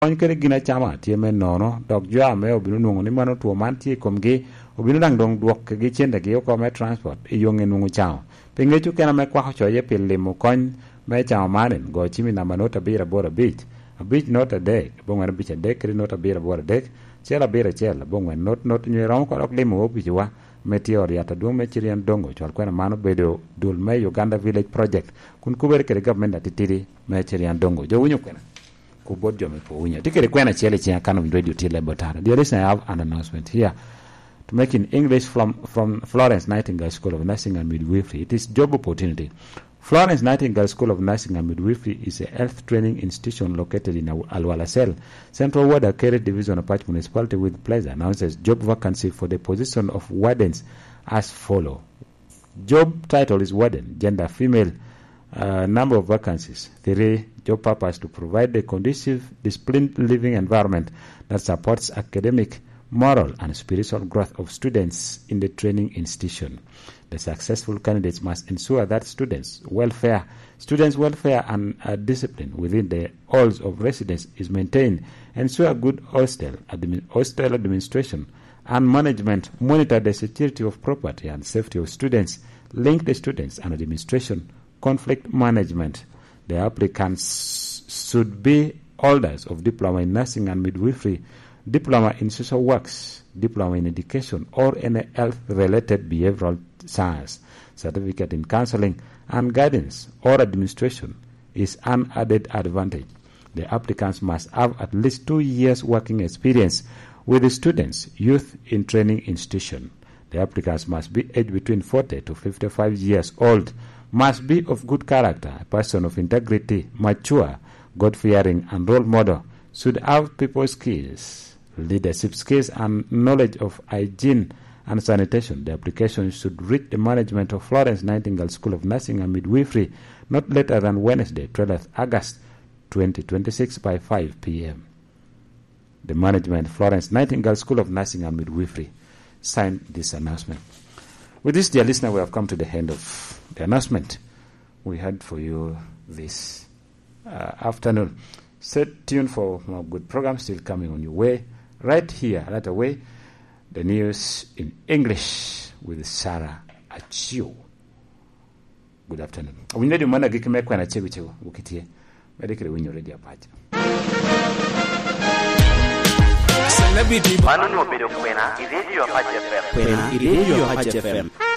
kon kere gina chama tie men nono dok jwa me obinu nungu ni mano tuo man tie komgi obinu dang dong duok gi chende gi ko me transport iyonge nungu chao pinge chu kena me kwa cho ye pilimo kon me chao manen go chimi na manota bira bora beach a beach not a day bonga beach a day kri not a bira bora day chela bira chela bonga not nyi rom ko ok limo obichwa meteor yata do me chirian dongo chol kwena mano bedo dul me Uganda village project kun kuber kere government atitiri me chirian dongo jo wunyo kwena ku bodjo me po wunya tikere kwena chele chia kanu radio tile botara. Dear listener, I have an announcement here to make in English from Florence Nightingale School of Nursing and Midwifery. It is job opportunity. Florence Nightingale School of Nursing and Midwifery is a health training institution located in Al-Walasel, Central Ward, Akere Division of Patch Municipality, with pleasure announces job vacancy for the position of wardens as follow. Job title is warden, gender female, number of vacancies 3. Job purpose to provide a conducive, disciplined living environment that supports academic, moral and spiritual growth of students in the training institution. The successful candidates must ensure that students' welfare and discipline within the halls of residence is maintained, ensure good hostel administration and management, monitor the security of property and safety of students, link the students and administration, conflict management. The applicants should be holders of diploma in nursing and midwifery, diploma in social works, diploma in education or any health-related behavioral science, certificate in counseling and guidance or administration is an added advantage. The applicants must have at least 2 years working experience with the students, youth in training institution. The applicants must be aged between 40 to 55 years old, must be of good character, a person of integrity, mature, God-fearing and role model, should have people skills, leadership skills and knowledge of hygiene and sanitation. The application should reach the management of Florence Nightingale School of Nursing and Midwifery not later than Wednesday, 12th August 2026 by 5 p.m. The management, Florence Nightingale School of Nursing and Midwifery, signed this announcement. With this, dear listener, we have come to the end of the announcement we had for you this afternoon. Stay tuned for more good programs still coming on your way. Right here, right away, the news in English with Sarah Achio. Good afternoon. We need to manage to make one achieve ukitie. Medically, when you're ready, apart. Celebrity. Manu no bido kwena. Iredio Hajj FM.